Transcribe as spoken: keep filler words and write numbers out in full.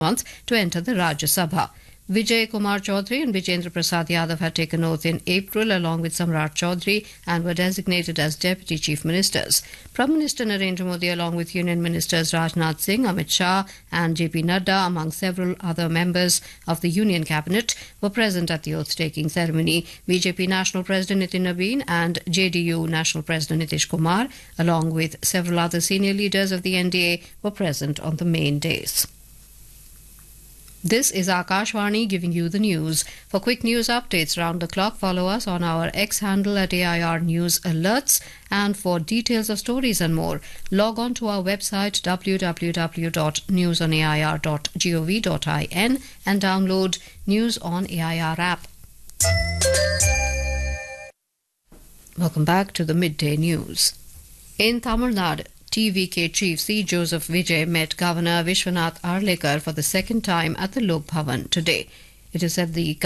month to enter the Rajya Sabha. Vijay Kumar Chaudhary and Vijendra Prasad Yadav had taken oath in April along with Samrat Chaudhary and were designated as Deputy Chief Ministers. Prime Minister Narendra Modi along with Union Ministers Rajnath Singh, Amit Shah and J P Nadda among several other members of the Union Cabinet were present at the oath-taking ceremony. B J P National President Nitin Nabin and J D U National President Nitish Kumar along with several other senior leaders of the N D A were present on the main days. This is Akashvani giving you the news. For quick news updates round the clock, follow us on our X handle at A I R News Alerts. And for details of stories and more, log on to our website w w w dot news on a i r dot gov dot in and download News on A I R app. Welcome back to the midday news. In Tamil Nadu, T V K Chief C. Joseph Vijay met Governor Vishwanath Arlekar for the second time at the Lok Bhavan today. It is said the